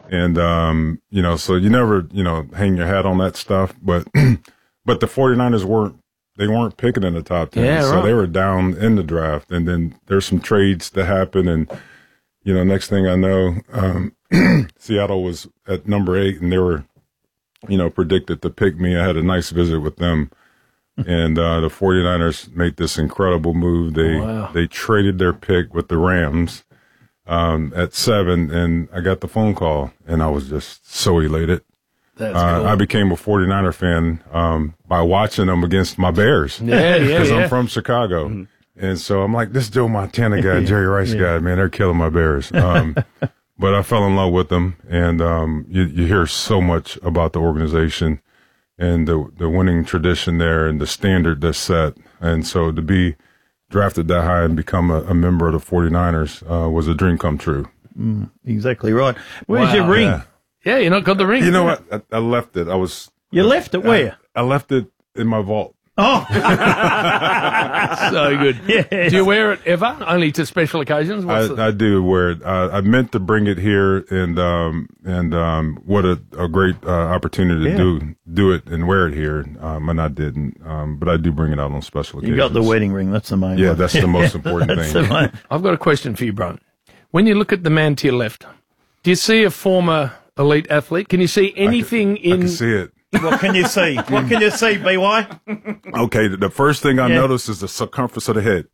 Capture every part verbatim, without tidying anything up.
And, um, you know, so you never, you know, hang your hat on that stuff. But but the 49ers weren't, they weren't picking in the top ten. Yeah, so right. they were down in the draft. And then there's some trades that happen. And, you know, next thing I know, um, Seattle was at number eight, and they were, you know, predicted to pick me. I had a nice visit with them. And uh, the 49ers made this incredible move. They Wow. they traded their pick with the Rams um, at seven, and I got the phone call, and I was just so elated. That's Uh, cool. I became a 49er fan um, by watching them against my Bears. Yeah, yeah, Because yeah. I'm from Chicago. Mm-hmm. And so I'm like, this Joe Montana guy, Jerry Rice Yeah. guy, man, they're killing my Bears. Um, but I fell in love with them, and um, you, you hear so much about the organization and the the winning tradition there and the standard that's set. And so to be drafted that high and become a, a member of the 49ers uh, was a dream come true. Mm, exactly right. Where's Wow. your ring? Yeah. Yeah, you not got the ring. You know what? I, I left it. I was. You left it where? I, I left it in my vault. Oh, So good. Yes. Do you wear it ever? Only to special occasions? What's the- I, I do wear it. I, I meant to bring it here, and um, and um, what a, a great uh, opportunity to Yeah. do do it and wear it here. Um, and I didn't, um, but I do bring it out on special you occasions. got the wedding ring. That's the main Yeah, one. that's the most important That's thing. the main- I've got a question for you, Brian. When you look at the man to your left, do you see a former elite athlete? Can you see anything I in... can see it. What can you see? What can you see, B Y? Okay, the, the first thing I Yeah. noticed is the circumference of the head.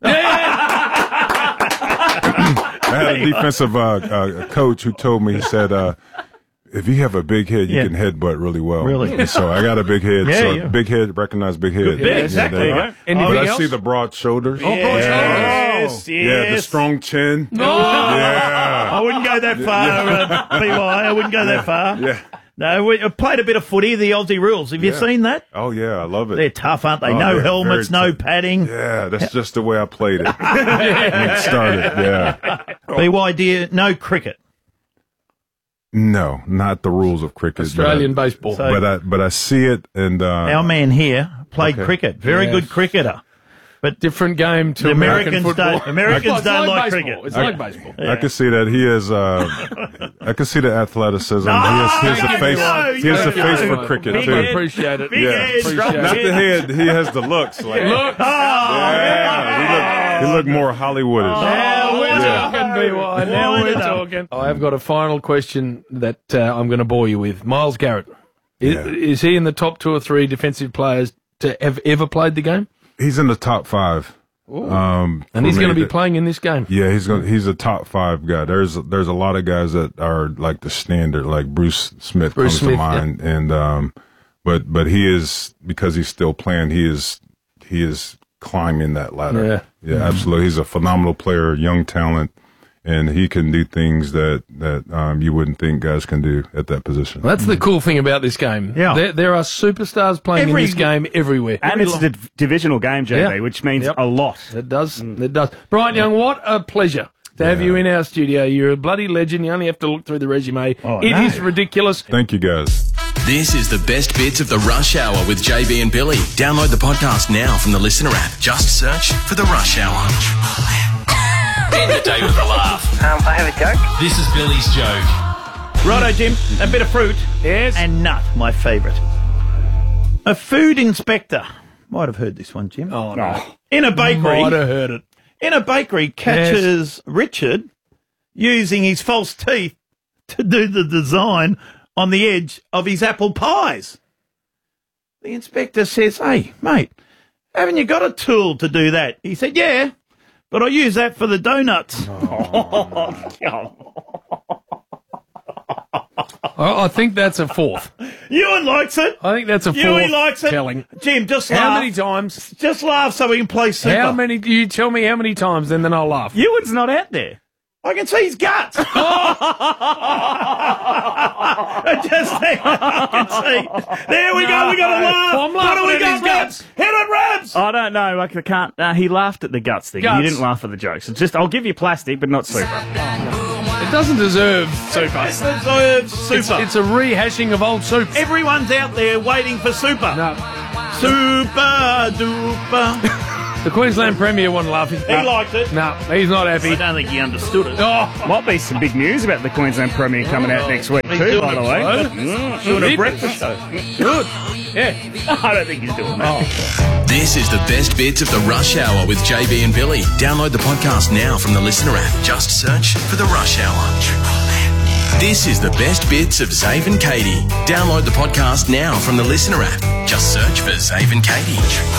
I had a defensive uh, uh, coach who told me, he said, uh, if you have a big head, you Yeah. can headbutt really well. Really? And so I got a big head. Yeah, so yeah. big head, recognize big head. Yeah, exactly. there you go. Right. Anything But I else? see the broad shoulders. Oh, broad Yes, yes. Yeah, the strong chin. No. Yeah. I wouldn't go that far, uh, B Y. I wouldn't go that far. Yeah. No, we I played a bit of footy, the Aussie rules. Have you Yeah. seen that? Oh, yeah, I love it. They're tough, aren't they? Oh, no they're helmets, very no tough. padding. Yeah, that's just the way I played it. When it started, yeah. B Y, dear, no cricket. No, not the rules of cricket. Australian but I, baseball. So- But I, but I see it, and uh, Our man here played Okay. cricket. Very Yes. good cricketer. But different game to The American Americans football. don't- Americans Well, it's don't like baseball. cricket. It's I- like baseball. I can see that he is. Uh, I can see the athleticism. he has, he has thank the you, face. no, he has the thank face you. for cricket Big too. head. Appreciate it. Big Yeah. head, Appreciate strong it. Not chin. the head. He has the looks. Like, Look. yeah, he look, he look more Hollywoodish. Now we're Yeah. talking, B Y. Now Wind we're it up. talking. I've got a final question that uh, I'm going to bore you with. Myles Garrett. Is, Yeah. is he in the top two or three defensive players to have ever played the game? He's in the top five. Um, And for he's me, going to be that- playing in this game. Yeah, he's going. He's a top five guy. There's there's a lot of guys that are like the standard, like Bruce Smith Bruce comes Smith, to mind, and um, but but he is, because he's still playing. He is he is climbing that ladder. Yeah. yeah, absolutely. He's a phenomenal player, young talent, and he can do things that that um, you wouldn't think guys can do at that position. That's the cool thing about this game. Yeah. There, there are superstars playing Every- in this game everywhere. And it's a div- divisional game, J B, Yeah. which means Yep. a lot. It does. It does. Brian Young, what a pleasure to have you in our studio. You're a bloody legend. You only have to look through the resume. Oh, It no. is ridiculous. Thank you, guys. This is the best bits of the Rush Hour with J B and Billy. Download the podcast now from the Listener app. Just search for the Rush Hour. End the day with a laugh. Um, I have a joke. This is Billy's joke. Righto, Jim. A bit of fruit. Yes. And nut, my favourite. A food inspector. Might have heard this one, Jim. Oh, no. In a bakery. Might have heard it. In a bakery, catches Richard using his false teeth to do the design on the edge of his apple pies. The inspector says, "Hey, mate, haven't you got a tool to do that?" He said, "Yeah, but I use that for the donuts." I, I think that's a fourth. Ewan likes it. I think that's a fourth Ewan likes it. telling. Jim, just laugh. How many times? Just laugh so we can play super. How many? You tell me how many times, and then I'll laugh. Ewan's not out there. I can see his guts. I just think I can see. There we go. We got a laugh. I'm What do laughing we at got, his Rabs? Hit it, Rabs. I don't know. I can't. Uh, he laughed at the guts thing. Guts. He didn't laugh at the jokes. It's just, I'll give you plastic, but not super. It doesn't deserve super. This deserves super. It's, it's a rehashing of old soup. Everyone's out there waiting for super. No. Super duper. The Queensland Premier wasn't laughing. He liked it. No, he's not happy. I don't think he understood it. Oh, Might be some big news about the Queensland Premier coming out next week too, by the way. Mm, doing a breakfast show. good. Yeah. I don't think he's doing that. This is the best bits of the Rush Hour with J B and Billy. Download the podcast now from the Listener app. Just search for the Rush Hour. This is the best bits of Zave and Katie. Download the podcast now from the Listener app. Just search for Zave and Katie.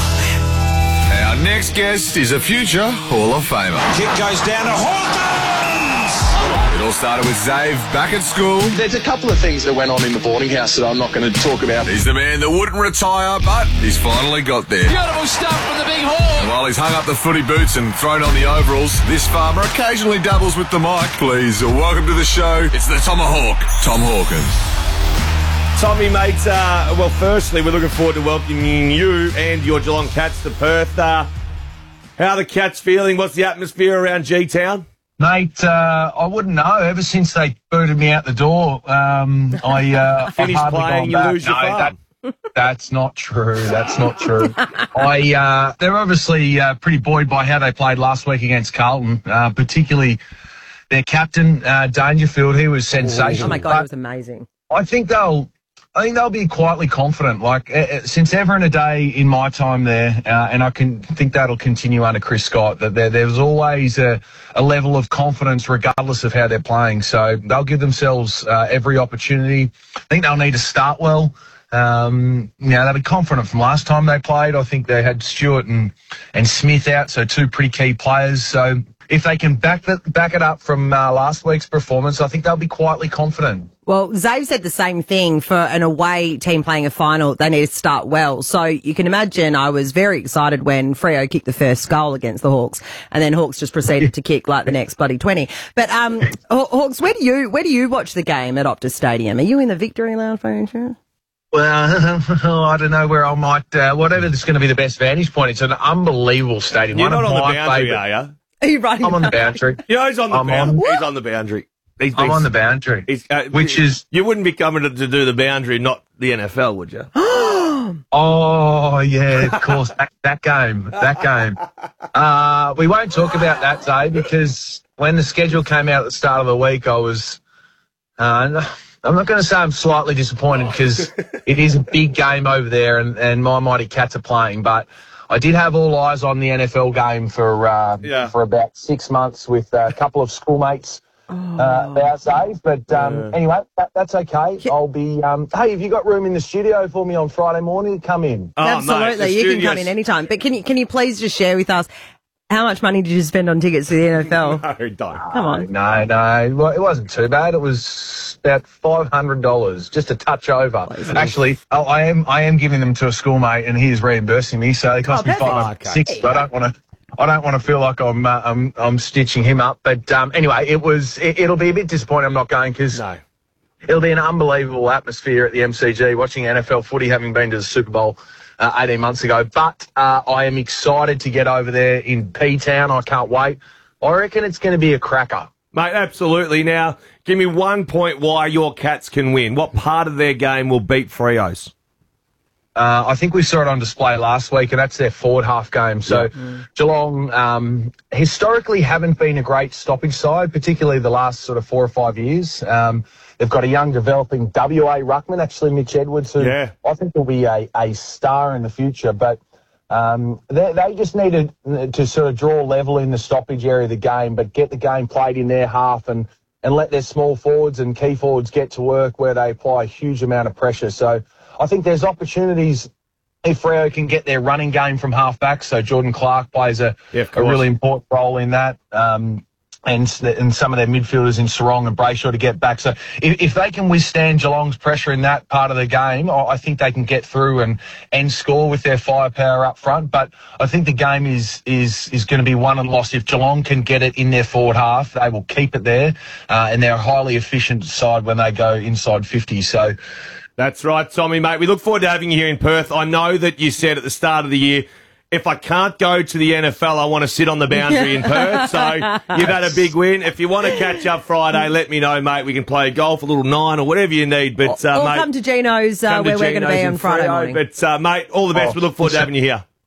Our next guest is a future Hall of Famer. Kick goes down to Hawkins! It all started with Zave back at school. There's a couple of things that went on in the boarding house that I'm not going to talk about. He's the man that wouldn't retire, but he's finally got there. Beautiful stuff from the big hall. And while he's hung up the footy boots and thrown on the overalls, this farmer occasionally dabbles with the mic. Please, welcome to the show. It's the Tomahawk, Tom Hawkins. Tommy, mate, uh, well, firstly, we're looking forward to welcoming you and your Geelong Cats to Perth. Uh, how are the Cats feeling? What's the atmosphere around G-Town? Mate, uh, I wouldn't know. Ever since they booted me out the door, um, I uh, Finish I've hardly playing, gone you back. lose your No, farm. that, that's not true. That's not true. I uh, they're obviously uh, pretty buoyed by how they played last week against Carlton, uh, particularly their captain uh, Dangerfield. He was sensational. Oh my God, it was amazing. I think they'll. I think they'll be quietly confident. Like uh, since ever and a day in my time there, uh, and I can think that'll continue under Chris Scott. That there, there's always a, a level of confidence, regardless of how they're playing. So they'll give themselves uh, every opportunity. I think they'll need to start well. Um, you know, they were confident from last time they played. I think they had Stewart and and Smith out, so two pretty key players. So if they can back the, back it up from uh, last week's performance, I think they'll be quietly confident. Well, Zave said the same thing for an away team playing a final. They need to start well. So you can imagine I was very excited when Freo kicked the first goal against the Hawks, and then Hawks just proceeded to kick like the next bloody twenty. But um, Hawks, where do you where do you watch the game at Optus Stadium? Are you in the Victory Lounge by any chance? Well, I don't know where I might. Uh, whatever is going to be the best vantage point. It's an unbelievable stadium. You're One not of on the my boundary, favourite- are you? Are you running? I'm on the boundary. You know, he's on the I'm boundary. on- He's on the boundary. He's, I'm he's- on the boundary, he's, uh, which is You wouldn't be coming to, to do the boundary, not the N F L, would you? oh yeah, of course that, that game, that game. Uh, we won't talk about that day because when the schedule came out at the start of the week, I was. Uh, I'm not going to say I'm slightly disappointed because it is a big game over there, and, and my mighty Cats are playing, but. I did have all eyes on the N F L game for uh, Yeah. for about six months with a couple of schoolmates uh, of our days. But um, Yeah. anyway, that, that's okay. I'll be. Um, hey, have you got room in the studio for me on Friday morning? Come in. Oh, mate, Absolutely, the you can come studio's- in anytime. But can you can you please just share with us how much money did you spend on tickets to the N F L? No, don't. Come on. No, no, well, it wasn't too bad. It was about five hundred dollars, just a touch over. Actually, oh, I am I am giving them to a schoolmate, and he is reimbursing me, so it cost Oh, me perfect. five Okay. six. But I don't want to. I don't want to feel like I'm uh, I'm I'm stitching him up. But um, anyway, it was. It, it'll be a bit disappointing. I'm not going because No. it'll be an unbelievable atmosphere at the M C G watching N F L footy, having been to the Super Bowl uh, eighteen months ago. But uh, I am excited to get over there in P-Town. I can't wait. I reckon it's going to be a cracker. Mate, absolutely. Now, give me one point why your Cats can win. What part of their game will beat Freo's? Uh, I think we saw it on display last week, and that's their forward half game. So Geelong um, historically haven't been a great stoppage side, particularly the last sort of four or five years. Um, they've got a young developing W A ruckman, actually Mitch Edwards, who Yeah. I think will be a, a star in the future. But um, they, they just needed to sort of draw level in the stoppage area of the game, but get the game played in their half and, and let their small forwards and key forwards get to work where they apply a huge amount of pressure. So I think there's opportunities if Freo can get their running game from half back. So Jordan Clark plays a, Yeah, of a course. really important role in that. Um, and, and some of their midfielders in Sarong and Brayshaw to get back. So if, if they can withstand Geelong's pressure in that part of the game, I I think they can get through and, and score with their firepower up front. But I think the game is is is going to be won and lost. If Geelong can get it in their forward half, they will keep it there. Uh, and they're a highly efficient side when they go inside fifty. So That's right, Tommy, mate. We look forward to having you here in Perth. I know that you said at the start of the year, if I can't go to the N F L, I want to sit on the boundary in Perth. So you've had a big win. If you want to catch up Friday, let me know, mate. We can play golf, a little nine or whatever you need. But, uh, or mate, come to Gino's uh, come to where we're going to Gino's be in on Friday Freo. morning. But, uh, mate, all the best. Oh, we look forward to having you here.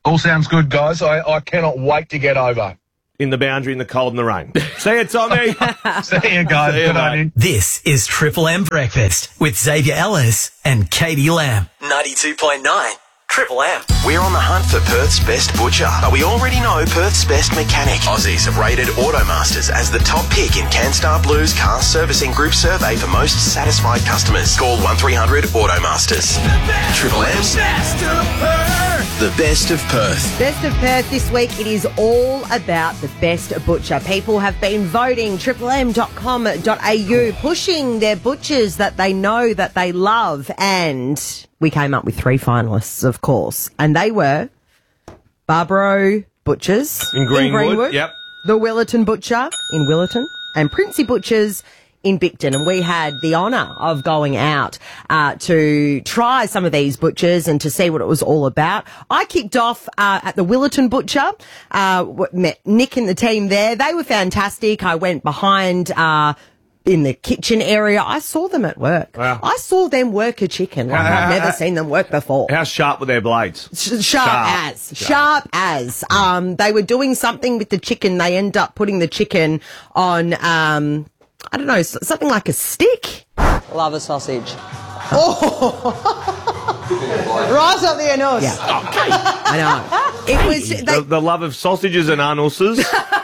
All sounds good, guys. I, I cannot wait to get over. In the boundary, in the cold and the rain. See you, Tommy. See you, guys. See you, Good on mate. you. This is Triple M Breakfast with Xavier Ellis and Katie Lamb. ninety-two point nine Triple M. We're on the hunt for Perth's best butcher, but we already know Perth's best mechanic. Aussies have rated Automasters as the top pick in CanStar Blue's car servicing group survey for most satisfied customers. Call one three hundred Automasters. Triple M's Best of Perth. The best of Perth. Best of Perth this week, it is all about the best butcher. People have been voting, triple m dot com dot a u, pushing their butchers that they know, that they love, and we came up with three finalists, of course, and they were Barbaro Butchers In Greenwood, yep. the Willerton Butcher in Willerton, and Princey Butchers in Bicton. And we had the honour of going out uh, to try some of these butchers and to see what it was all about. I kicked off uh, at the Willerton Butcher, uh, met Nick and the team there. They were fantastic. I went behind uh, in the kitchen area. I saw them at work. Wow. I saw them work a chicken like How- I've never how- seen them work before. How sharp were their blades? Sh- Sharp, as. Sharp. as. Um, they were doing something with the chicken. They end up putting the chicken on, um, I don't know, s- something like a stick. Love a sausage. Oh! Right up the nose. Yeah. I know. It was, they, The, the love of sausages and anuses.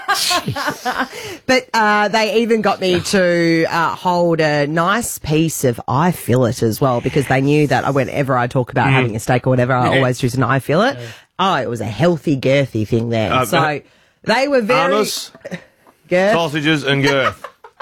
but uh, they even got me to uh, hold a nice piece of eye fillet as well, because they knew that whenever I talk about Mm. having a steak or whatever, I Yeah. always choose an eye fillet. Oh, it was a healthy, girthy thing there. Uh, so uh, they were very... Anus, Girth. sausages and girth.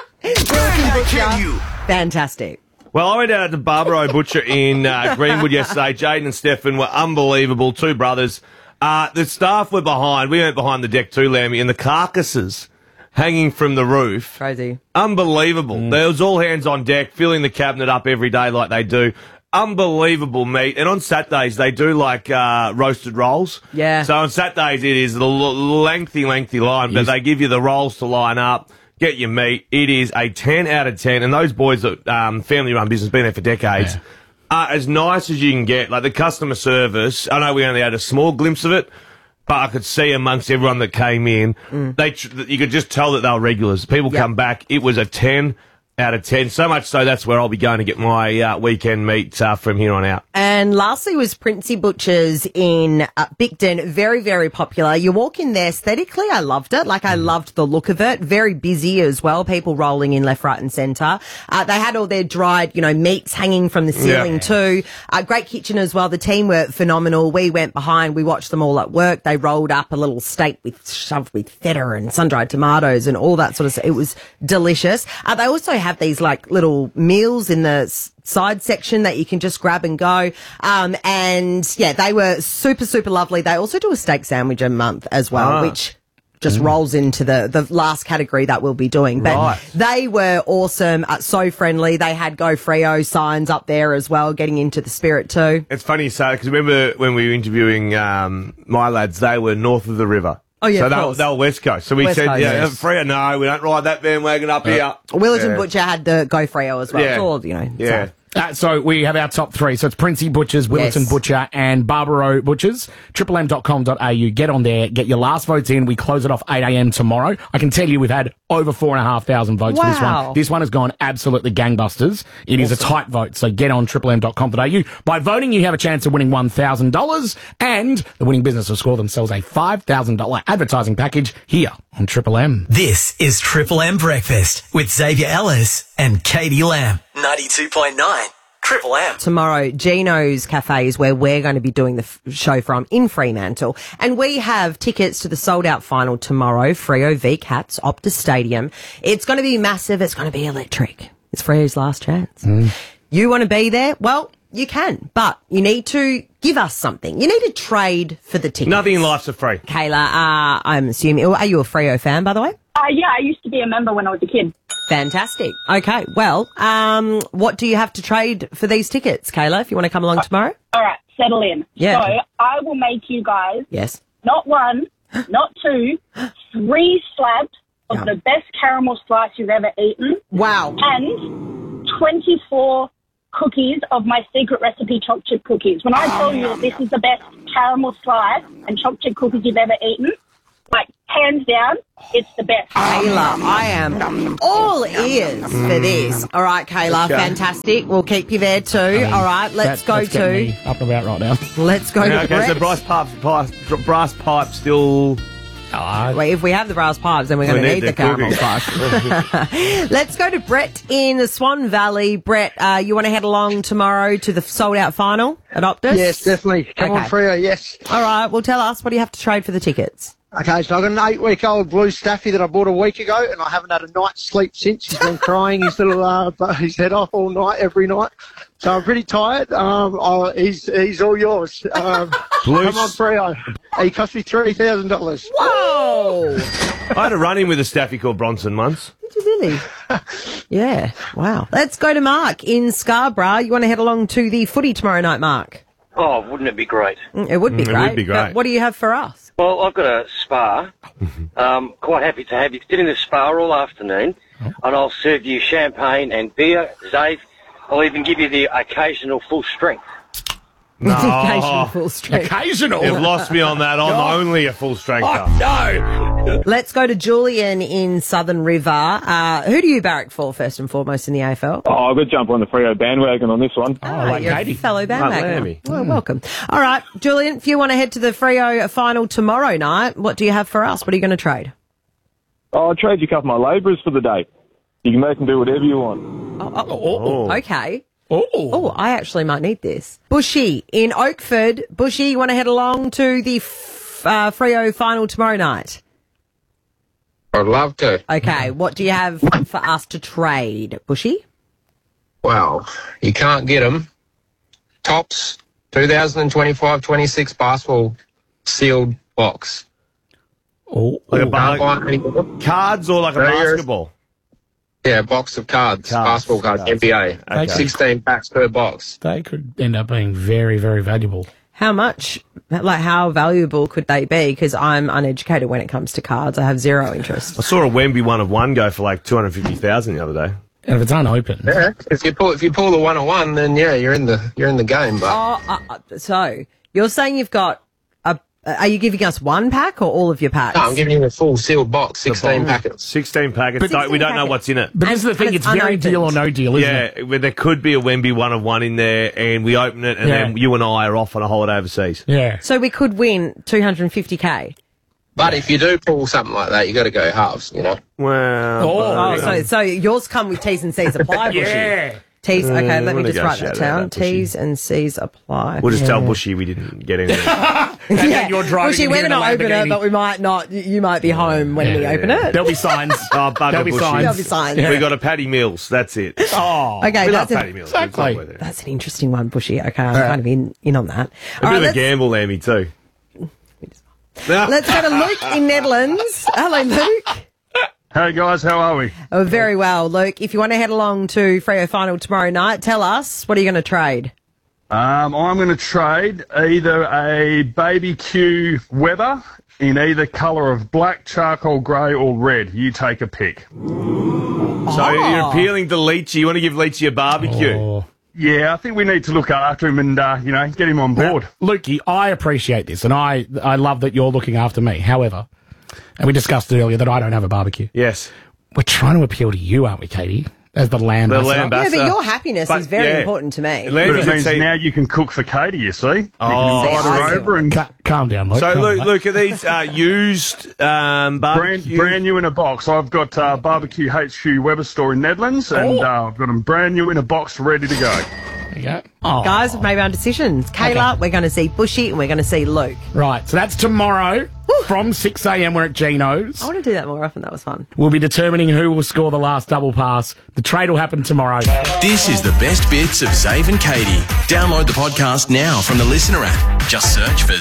Wilson Butcher. Fantastic. Well, I went out to Barbaro Butcher in uh, Greenwood yesterday. Jaden and Stefan were unbelievable, two brothers. Uh, the staff were behind. We went behind the deck too, Lammy, and the carcasses hanging from the roof. Crazy. Unbelievable. There was all hands on deck, filling the cabinet up every day like they do. Unbelievable meat. And on Saturdays, they do like uh, roasted rolls. Yeah. So on Saturdays, it is a l- lengthy, lengthy line, but they give you the rolls to line up. Get your meat. It is a ten out of ten. And those boys that um, family-run business, been there for decades, Yeah. are as nice as you can get. Like the customer service, I know we only had a small glimpse of it, but I could see amongst everyone that came in, they tr- you could just tell that they were regulars. People Yep. come back. It was a ten out of ten. So much so that's where I'll be going to get my uh, weekend meat uh, from here on out. And lastly was Princey Butchers in uh, Bicton. Very, very popular. You walk in there aesthetically, I loved it. Like, I loved the look of it. Very busy as well. People rolling in left, right and centre. Uh, they had all their dried, you know, meats hanging from the ceiling Yeah. too. Uh, great kitchen as well. The team were phenomenal. We went behind. We watched them all at work. They rolled up a little steak with shoved with feta and sun-dried tomatoes and all that sort of stuff. It was delicious. Uh, they also have these like little meals in the s- side section that you can just grab and go. Um, and yeah, they were super, super lovely. They also do a steak sandwich a month as well, Ah. which just rolls into the, the last category that we'll be doing. But Right. they were awesome, uh, so friendly. They had Go Freo signs up there as well, getting into the spirit too. It's funny you say, because remember when we were interviewing um, my lads, they were north of the river. Oh, yeah, So of they, were- course. they were West Coast. So we West said, Coast, yeah, yes. Freo, no, we don't ride that bandwagon up here. Willerton Yeah. Butcher had the Go Freo as well. Yeah. It's all, you know. Yeah. so- Uh, so we have our top three. So it's Princey Butchers, Willerton Yes. Butcher, and Barbaro Butchers. triple m dot com dot a u. Get on there. Get your last votes in. We close it off eight a.m. tomorrow. I can tell you we've had over four and a half thousand votes for this Wow. one. This one has gone absolutely gangbusters. It is a tight vote. So get on triple m dot com dot a u. By voting, you have a chance of winning one thousand dollars, and the winning business will score themselves a five thousand dollars advertising package here on Triple M. This is Triple M Breakfast with Xavier Ellis and Katie Lamb. ninety-two point nine Triple M. Tomorrow, Gino's Cafe is where we're going to be doing the f- show from in Fremantle. And we have tickets to the sold-out final tomorrow, Freo v Cats, Optus Stadium. It's going to be massive. It's going to be electric. It's Freo's last chance. You want to be there? Well, you can, but you need to give us something. You need to trade for the tickets. Nothing in life's a free. Kayla, uh, I'm assuming, are you a Freo fan, by the way? Uh, yeah, I used to be a member when I was a kid. Fantastic. Okay, well, um, what do you have to trade for these tickets, Kayla, if you want to come along tomorrow? All right, settle in. Yeah. So I will make you guys Yes. not one, not two, three slabs of Yeah. the best caramel slice you've ever eaten Wow. and twenty-four cookies of my secret recipe chocolate chip cookies. When I tell you that this is the best caramel slice and chocolate chip cookies you've ever eaten, like, hands down, it's the best. Kayla, I am all ears for this. All right, Kayla, Okay. fantastic. We'll keep you there too. I mean, all right, let's that- go that's getting to... me up and about right now. Let's go Yeah, to okay, Brett. so brass pipe, pipe, brass pipe still... Wait, if we have the brass pipes, then we're going We to need need the the caramel cookies. slice. Let's go to Brett in the Swan Valley. Brett, uh, you want to head along tomorrow to the sold-out final at Optus? Yes, definitely. Come on, Okay. Freo, yes. All right, well, tell us, what do you have to trade for the tickets? Okay, so I've got an eight-week-old blue staffy that I bought a week ago, and I haven't had a night's sleep since. He's been crying his little uh, bu- his head off all night, every night. So I'm pretty tired. Um, I, he's he's all yours. Um, Blue come on, Freo. He cost me three thousand dollars. Whoa! I had a run-in with a staffy called Bronson once. Did you really? Yeah, wow. Let's go to Mark in Scarborough. You want to head along to the footy tomorrow night, Mark? Oh, wouldn't it be great? Mm, It would be Mm, it great. would be But great. what do you have for us? Well, I've got a spa. um, quite happy to have you sit in the spa all afternoon, and I'll serve you champagne and beer. Zave, I'll even give you the occasional full strength. Occasional full strength. Occasional? You've lost me on that. I'm only a full strength. no! Let's go to Julian in Southern River. Uh, who do you barrack for, first and foremost, in the A F L? Oh, I've got to jump on the Freo bandwagon on this one. Oh, you're a fellow bandwagoner. Lammy. Well, welcome. All right, Julian, if you want to head to the Freo final tomorrow night, what do you have for us? What are you going to trade? Oh, I'll trade you a couple of my labourers for the day. You can make them do whatever you want. Oh, oh, okay. Oh, I actually might need this. Bushy in Oakford. Bushy, you want to head along to the f- uh, Freo final tomorrow night? I'd love to. Okay, what do you have for us to trade, Bushy? Well, you can't get them. Tops twenty twenty-five twenty-six basketball sealed box. Oh, Like a Can't bar- buy any more. cards or like a No, you're- basketball? Yeah, box of cards, Cards, basketball cards, cards. N B A. Okay. sixteen packs per box. They could end up being very, very valuable. How much, like, how valuable could they be? Because I'm uneducated when it comes to cards. I have zero interest. I saw a Wemby one of one go for like two hundred fifty thousand the other day. And if it's unopened, Yeah, if you pull if you pull the one on one, then yeah, you're in the you're in the game. But Oh, uh, uh, so you're saying you've got a? Are you giving us one pack or all of your packs? no, I'm giving you a full sealed box, sixteen packets. sixteen packets. But- Don't- we don't know packets. what's in it. but this is the thing, and it's it's very unopened. deal or no deal, isn't it? Yeah, where there could be a Wemby one of one in there, and we open it, and Yeah. then you and I are off on a holiday overseas. Yeah. So we could win two hundred fifty k. But if you do pull something like that, you got to go halves. You know. Well, Oh, so so yours come with T's and C's apply. Bushy. Yeah. T's. Uh, Okay, let we'll me just write that negotiate down. that, Bushy. T's and C's apply. we'll just tell Bushy we didn't get anything. And then you're driving Bushy, in we're here in going a to open it, Lamborghini. but we might not. You might be home when we Yeah. open it. There'll be signs. Oh, bugger There'll be Bushy. signs. There'll be signs. We got a Paddy Mills. That's it. Oh. Okay, we love that's Paddy a, Mills. exactly. It's not worth it. that's an interesting one, Bushy. Okay, I'm kind of in in on that. A All bit right, of a let's, gamble, Lammy, too. let's go to Luke in Netherlands. Hello, Luke. Hey guys, how are we? Oh, very well, Luke. If you want to head along to Freo final tomorrow night, tell us, what are you going to trade? Um, I'm going to trade either a Baby Q Weber in either colour of black, charcoal grey or red. You take a pick. So you're appealing to Leachy. You want to give Leachy a barbecue? Oh. Yeah, I think we need to look after him and, uh, you know, get him on board. Lukey, I appreciate this, and I, I love that you're looking after me. However, and we discussed earlier that I don't have a barbecue. Yes. We're trying to appeal to you, aren't we, Katie? As the land The ambassador. land Yeah, ambassador. but your happiness But, is very yeah. important to me. But Landry's it at means sea- now you can cook for Katie, you see? You Oh. can invite See, I her see. over and Ca- calm down, Luke. So, calm Luke, down. Luke, are these uh, used um, brand, barbecue? brand new in a box. I've got uh, Barbecue H Q Weber store in Netherlands, and Oh. uh, I've got them brand new in a box ready to go. There you go. Oh. Guys, we've made our decisions. Kayla, Okay. we're going to see Bushy, and we're going to see Luke. Right, so that's tomorrow from six a.m. We're at Geno's. I want to do that more often. That was fun. We'll be determining who will score the last double pass. The trade will happen tomorrow. This is the best bits of Zave and Katie. Download the podcast now from the Listener app. Just search for